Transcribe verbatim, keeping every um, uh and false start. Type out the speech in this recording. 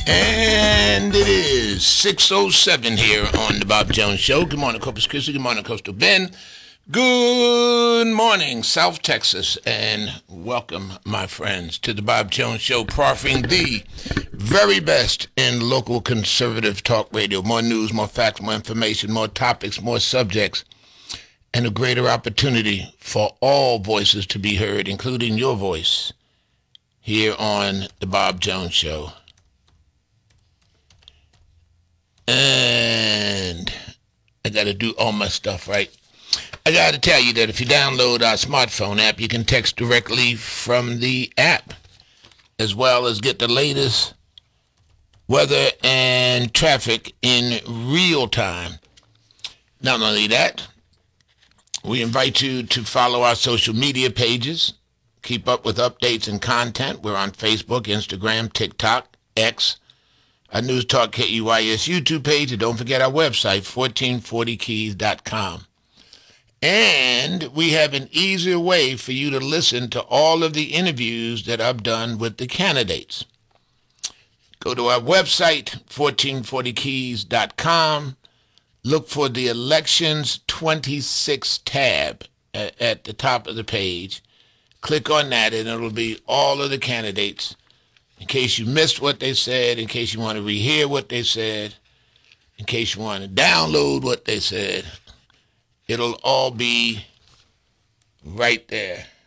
And it is six oh seven here on the Bob Jones Show. Good morning, Corpus Christi. Good morning, Coastal Bend. Good morning, South Texas. And welcome, my friends, to the Bob Jones Show, proffering the very best in local conservative talk radio. More news, more facts, more information, more topics, more subjects, and a greater opportunity for all voices to be heard, including your voice, here on the Bob Jones Show. And I got to do all my stuff, right? I got to tell you that if you download our smartphone app, you can text directly from the app, as well as get the latest weather and traffic in real time. Not only that, we invite you to follow our social media pages, keep up with updates and content. We're on Facebook, Instagram, TikTok, X, our News Talk K E Y S YouTube page, and don't forget our website, fourteen forty keys dot com. And we have an easier way for you to listen to all of the interviews that I've done with the candidates. Go to our website, fourteen forty keys dot com. Look for the Elections twenty-six tab at, at the top of the page. Click on that, and it'll be all of the candidates. In case you missed what they said, in case you want to rehear what they said, in case you want to download what they said, it'll all be right there.